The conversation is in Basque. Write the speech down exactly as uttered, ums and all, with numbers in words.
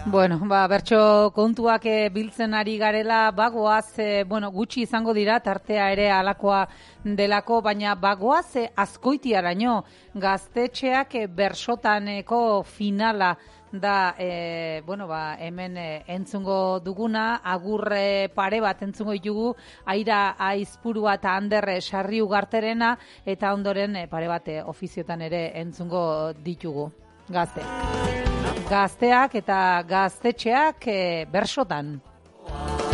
Bueno, ba, bertso kontuak e, biltzen ari garela, bagoaz, e, bueno, gutxi izango dira, tartea ere alakoa delako, baina bagoaz e, azkoitiaraino, gaztetxeak e, bersotaneko finala da, e, bueno, ba, hemen e, entzungo duguna, agurre pare bat entzungo ditugu, Aira Aizpurua eta Ander Sarri Ugarterena, eta ondoren e, pare bat e, ofiziotan ere entzungo ditugu, gazte. Gazteak eta gaztetxeak e, bersotan.